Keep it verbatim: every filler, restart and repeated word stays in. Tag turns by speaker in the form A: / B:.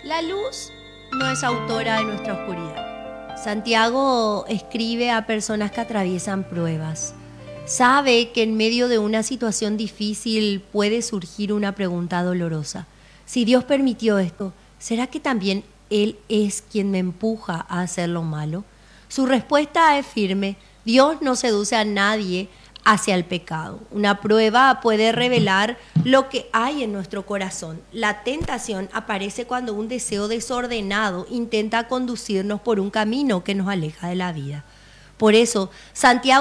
A: La luz no es autora de nuestra oscuridad. Santiago escribe a personas que atraviesan pruebas. Sabe que en medio de una situación difícil puede surgir una pregunta dolorosa. Si Dios permitió esto, ¿será que también Él es quien me empuja a hacer lo malo? Su respuesta es firme. Dios no seduce a nadie hacia el pecado. Una prueba puede revelar lo que hay en nuestro corazón. La tentación aparece cuando un deseo desordenado intenta conducirnos por un camino que nos aleja de la vida. Por eso, Santiago